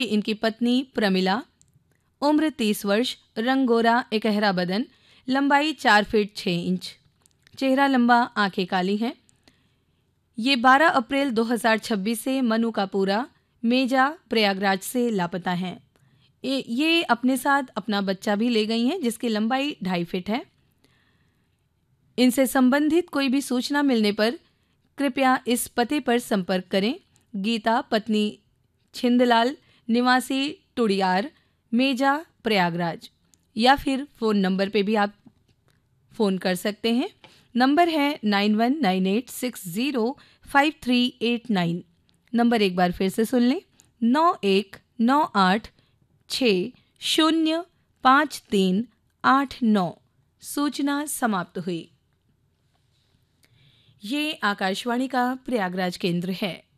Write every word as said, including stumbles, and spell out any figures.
इनकी पत्नी प्रमिला, उम्र तीस वर्ष, रंग गोरा, एकहरा बदन, लंबाई चार फीट छः इंच, चेहरा लंबा, आंखें काली हैं। ये बारह अप्रैल दो हज़ार छब्बीस से मनुकापुरा, मेजा, प्रयागराज से लापता हैं। ये, ये अपने साथ अपना बच्चा भी ले गई हैं जिसकी लंबाई ढाई फीट है। इनसे संबंधित कोई भी सूचना मिलने पर कृपया इस पते पर संपर्क करें। गीता, पत्नी छिंदलाल, निवासी टुड़ियार, मेजा, प्रयागराज। या फिर फ़ोन नंबर पे भी आप फ़ोन कर सकते हैं। नंबर है nine one nine eight six zero five three eight nine. Number एक बार फिर से सुन लें, नौ एक नौ आठ छः शून्य पाँच तीन आठ नौ। सूचना समाप्त हुई। ये आकाशवाणी का प्रयागराज केंद्र है।